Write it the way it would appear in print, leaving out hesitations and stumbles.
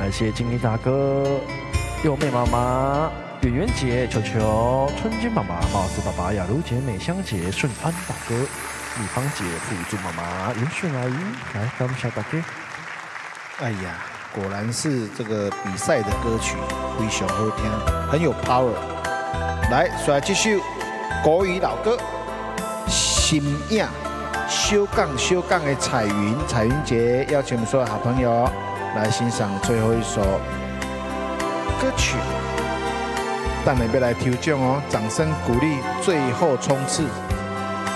感谢金鱼大哥、幼妹妈妈、圆圆姐、球球、春君妈妈、貌似爸爸、雅茹姐、美香姐、顺安大哥、立芳姐、辅助妈妈、林顺阿姨，来感谢大家。 哎呀，果然是这个比赛的歌曲非常好听，很有 power。来，再继续国语老歌《心影》。小港的彩云姐邀请我们所有好朋友来欣赏最后一首歌曲。但你别来抽奖哦，掌声鼓励最后冲刺。